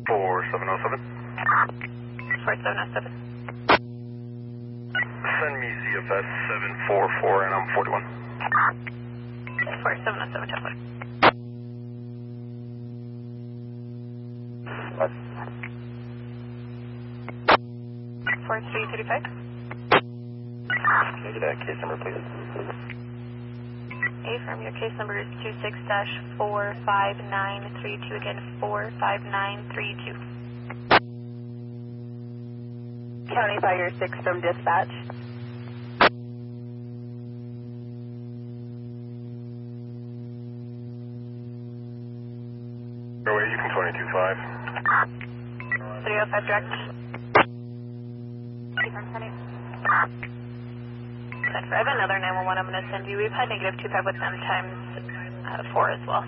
4707. 4707. Send me ZFS 744 and I'm 41. 4707 template. 4335. Can you get that case number, please? Affirm, your case number is 26-45932. Again, 45932. County Fire 6 from dispatch. Airway, you can 22.5. 305 direct. Affirm, honey. I have another 911 I'm going to send you. We've had -25 with them times 4 as well.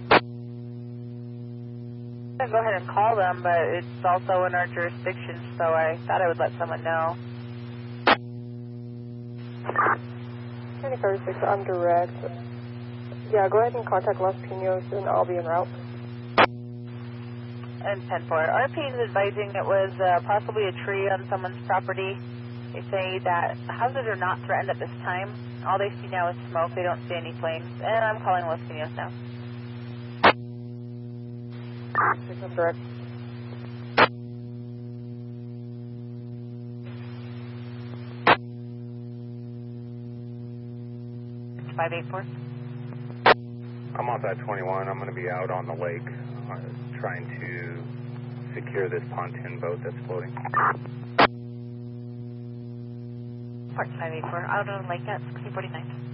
I'm going to go ahead and call them, but it's also in our jurisdiction, so I thought I would let someone know. 36, I'm direct. Yeah, go ahead and contact Los Pinos and I'll be en route. And 10-4. RP is advising it was possibly a tree on someone's property. They say that houses are not threatened at this time. All they see now is smoke. They don't see any flames. And I'm calling Los Pinos now. I'm direct. 584. I'm off at 21. I'm going to be out on the lake trying to secure this pontoon boat that's floating. Port 584, out on the lake at 1649.